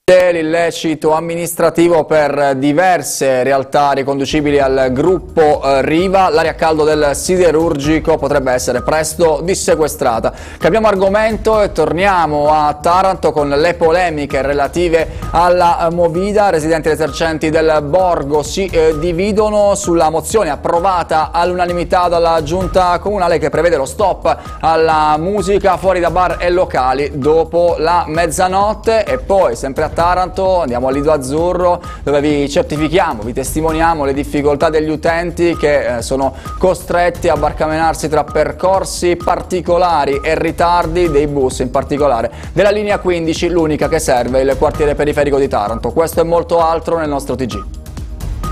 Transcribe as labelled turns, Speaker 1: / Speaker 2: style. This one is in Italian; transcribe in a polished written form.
Speaker 1: L'illecito amministrativo per diverse realtà riconducibili al gruppo Riva, l'aria a caldo del siderurgico potrebbe essere presto dissequestrata. Cambiamo argomento e torniamo a Taranto con le polemiche relative alla Movida. Residenti ed esercenti del Borgo si dividono sulla mozione approvata all'unanimità dalla giunta comunale che prevede lo stop alla musica fuori da bar e locali dopo la mezzanotte. E poi sempre a Taranto andiamo al Lido Azzurro, dove vi certifichiamo, vi testimoniamo le difficoltà degli utenti che sono costretti a barcamenarsi tra percorsi particolari e ritardi dei bus, in particolare della linea 15, l'unica che serve il quartiere periferico di Taranto. Questo e molto altro nel nostro TG.